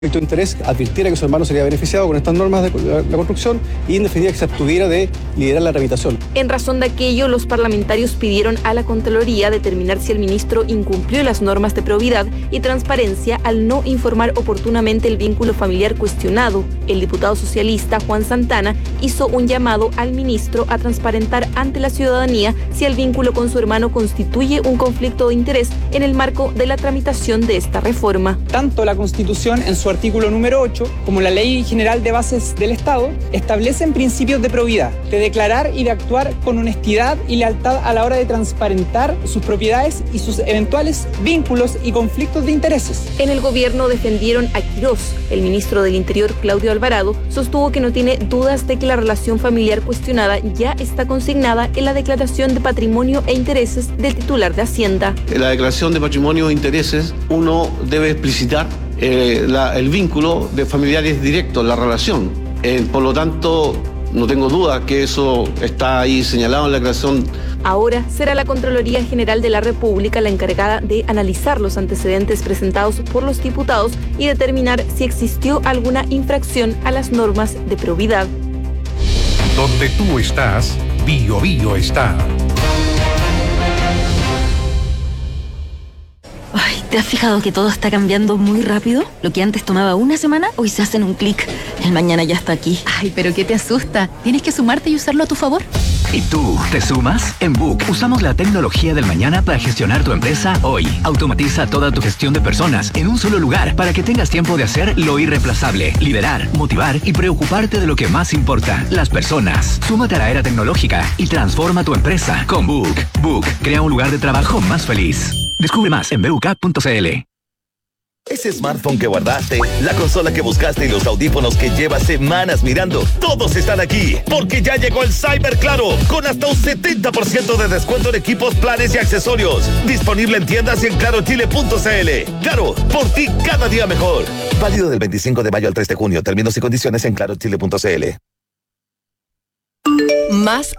de interés advirtiera que su hermano sería beneficiado con estas normas de la construcción y en definitiva que se abstuviera de liderar la tramitación. En razón de aquello, los parlamentarios pidieron a la Contraloría determinar si el ministro incumplió las normas de probidad y transparencia al no informar oportunamente el vínculo familiar cuestionado. El diputado socialista Juan Santana hizo un llamado al ministro a transparentar ante la ciudadanía si el vínculo con su hermano constituye un conflicto de interés en el marco de la tramitación de esta reforma. Tanto la Constitución en su artículo número 8, como la Ley General de Bases del Estado, establecen principios de probidad, de declarar y de actuar con honestidad y lealtad a la hora de transparentar sus propiedades y sus eventuales vínculos y conflictos de intereses. En el gobierno defendieron a Quirós. El ministro del Interior, Claudio Alvarado, sostuvo que no tiene dudas de que la relación familiar cuestionada ya está consignada en la declaración de patrimonio e intereses del titular de Hacienda. En la declaración de patrimonio e intereses, uno debe explicitar el vínculo de familiares directos, la relación. Por lo tanto, no tengo duda que eso está ahí señalado en la declaración. Ahora será la Contraloría General de la República la encargada de analizar los antecedentes presentados por los diputados y determinar si existió alguna infracción a las normas de probidad. Donde tú estás, Bio Bio está. Ay, ¿te has fijado que todo está cambiando muy rápido? Lo que antes tomaba una semana, hoy se hace en un clic. El mañana ya está aquí. Ay, pero ¿qué te asusta? Tienes que sumarte y usarlo a tu favor. ¿Y tú, te sumas? En Book usamos la tecnología del mañana para gestionar tu empresa hoy. Automatiza toda tu gestión de personas en un solo lugar para que tengas tiempo de hacer lo irreemplazable, liderar, motivar y preocuparte de lo que más importa, las personas. Súmate a la era tecnológica y transforma tu empresa con Book. Book crea un lugar de trabajo más feliz. Descubre más en buk.cl. Ese smartphone que guardaste, la consola que buscaste y los audífonos que llevas semanas mirando, todos están aquí, porque ya llegó el Cyber Claro, con hasta un 70% de descuento en equipos, planes y accesorios. Disponible en tiendas y en clarochile.cl. Claro, por ti cada día mejor. Válido del 25 de mayo al 3 de junio. Términos y condiciones en clarochile.cl. Más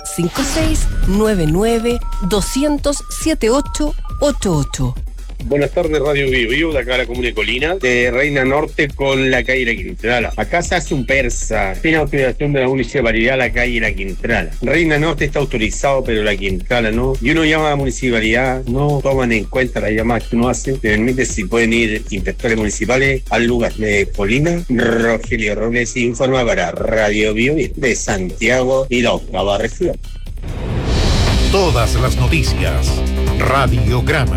5699-200-7888. Buenas tardes, Radio Bio Bio, de acá a la comuna de Colina, de Reina Norte con la calle La Quintrala. Acá se hace un persa, tiene autorización de la municipalidad la calle La Quintrala. Reina Norte está autorizado, pero La Quintrala no. Y uno llama a la municipalidad, no toman en cuenta las llamadas que uno hace. Te permite si pueden ir inspectores municipales al lugar de Colina. Rogelio Robles informa para Radio Bio Bio de Santiago y la octava región. Todas las noticias. Radiograma.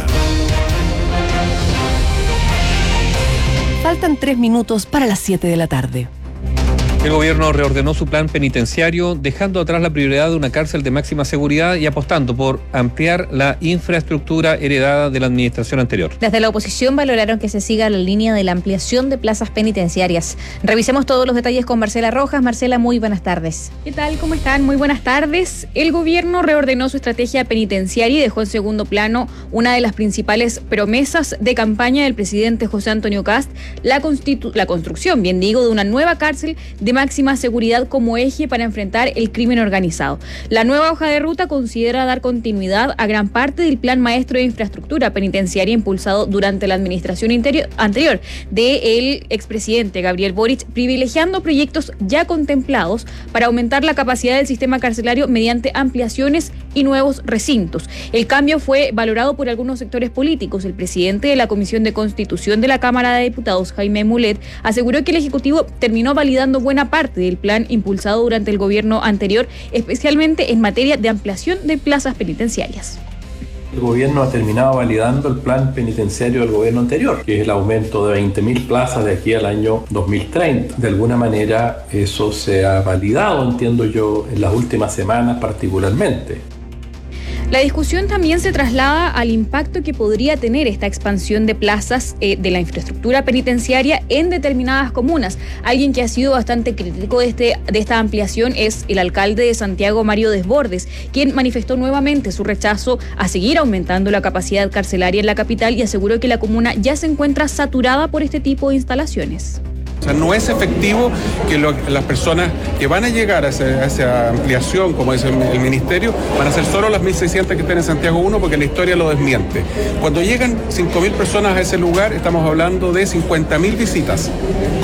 Faltan 3 minutos para las 7 de la tarde. El gobierno reordenó su plan penitenciario, dejando atrás la prioridad de una cárcel de máxima seguridad y apostando por ampliar la infraestructura heredada de la administración anterior. Desde la oposición valoraron que se siga la línea de la ampliación de plazas penitenciarias. Revisemos todos los detalles con Marcela Rojas. Marcela, muy buenas tardes. ¿Qué tal? ¿Cómo están? Muy buenas tardes. El gobierno reordenó su estrategia penitenciaria y dejó en segundo plano una de las principales promesas de campaña del presidente José Antonio Kast, la construcción, bien digo, de una nueva cárcel de máxima seguridad como eje para enfrentar el crimen organizado. La nueva hoja de ruta considera dar continuidad a gran parte del plan maestro de infraestructura penitenciaria impulsado durante la administración anterior del expresidente Gabriel Boric, privilegiando proyectos ya contemplados para aumentar la capacidad del sistema carcelario mediante ampliaciones y nuevos recintos. El cambio fue valorado por algunos sectores políticos. El presidente de la Comisión de Constitución de la Cámara de Diputados, Jaime Mulet, aseguró que el Ejecutivo terminó validando buena parte del plan impulsado durante el gobierno anterior, especialmente en materia de ampliación de plazas penitenciarias. El gobierno ha terminado validando el plan penitenciario del gobierno anterior, que es el aumento de 20.000 plazas de aquí al año 2030. De alguna manera eso se ha validado, entiendo yo, en las últimas semanas particularmente. La discusión también se traslada al impacto que podría tener esta expansión de plazas de la infraestructura penitenciaria en determinadas comunas. Alguien que ha sido bastante crítico de esta ampliación es el alcalde de Santiago, Mario Desbordes, quien manifestó nuevamente su rechazo a seguir aumentando la capacidad carcelaria en la capital y aseguró que la comuna ya se encuentra saturada por este tipo de instalaciones. sea, no es efectivo que las personas que van a llegar a esa ampliación, como dice el Ministerio, van a ser solo las 1.600 que estén en Santiago 1, porque la historia lo desmiente. Cuando llegan 5.000 personas a ese lugar, estamos hablando de 50.000 visitas.